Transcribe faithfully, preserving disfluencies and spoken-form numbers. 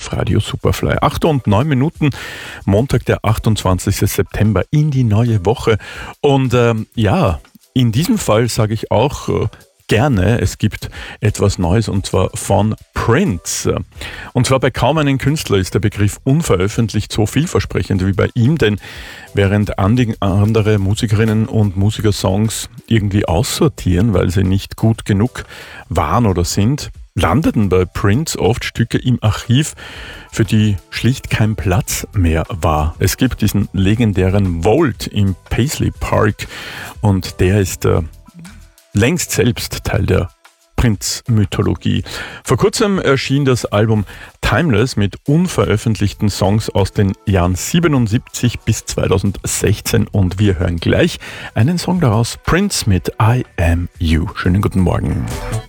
auf Radio Superfly. acht und neun Minuten, Montag, der achtundzwanzigsten September, in die neue Woche. Und ähm, ja, in diesem Fall sage ich auch äh, gerne, es gibt etwas Neues, und zwar von Prince. Und zwar bei kaum einem Künstler ist der Begriff unveröffentlicht so vielversprechend wie bei ihm, denn während andere Musikerinnen und Musiker Songs irgendwie aussortieren, weil sie nicht gut genug waren oder sind, landeten bei Prince oft Stücke im Archiv, für die schlicht kein Platz mehr war. Es gibt diesen legendären Vault im Paisley Park und der ist äh, längst selbst Teil der Prince-Mythologie. Vor kurzem erschien das Album Timeless mit unveröffentlichten Songs aus den Jahren siebenundsiebzig bis zweitausendsechzehn und wir hören gleich einen Song daraus, Prince mit I Am You. Schönen guten Morgen.